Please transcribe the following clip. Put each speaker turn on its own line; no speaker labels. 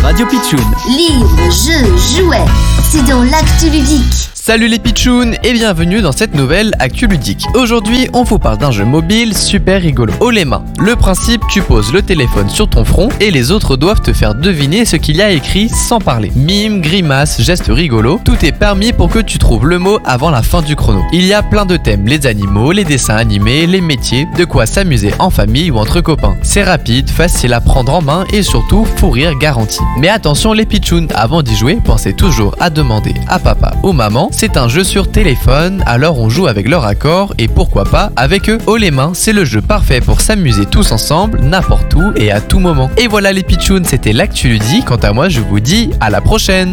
Radio Pitchoun.
Livres, jeux, jouets, c'est dans l'actu ludique.
Salut les pitchouns et bienvenue dans cette nouvelle actu ludique. Aujourd'hui, on vous parle d'un jeu mobile super rigolo. Haut les mains. Le principe, tu poses le téléphone sur ton front et les autres doivent te faire deviner ce qu'il y a écrit sans parler. Mime, grimace, gestes rigolos, tout est permis pour que tu trouves le mot avant la fin du chrono. Il y a plein de thèmes, les animaux, les dessins animés, les métiers, de quoi s'amuser en famille ou entre copains. C'est rapide, facile à prendre en main et surtout, fou rire garanti. Mais attention les pitchouns, avant d'y jouer, pensez toujours à demander à papa ou maman. C'est un jeu sur téléphone, alors on joue avec leur accord et pourquoi pas avec eux. Haut les mains, c'est le jeu parfait pour s'amuser tous ensemble, n'importe où et à tout moment. Et voilà les pitchouns, c'était l'actu ludique. Quant à moi, je vous dis à la prochaine.